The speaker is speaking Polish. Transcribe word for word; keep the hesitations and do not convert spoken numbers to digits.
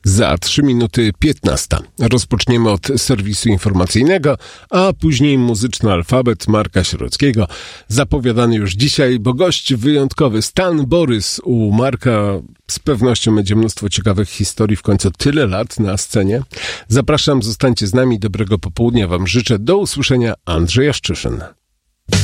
Za trzy minuty piętnasta. Rozpoczniemy od serwisu informacyjnego, a później muzyczny alfabet Marka Sierockiego. Zapowiadany już dzisiaj, bo gość wyjątkowy, Stan Borys u Marka. Z pewnością będzie mnóstwo ciekawych historii, w końcu tyle lat na scenie. Zapraszam, zostańcie z nami, dobrego popołudnia wam życzę. Do usłyszenia, Andrzej Jaszczyszyn.